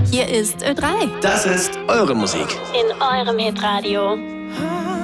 Hier ist Ö3. Das ist eure Musik. In eurem Hitradio.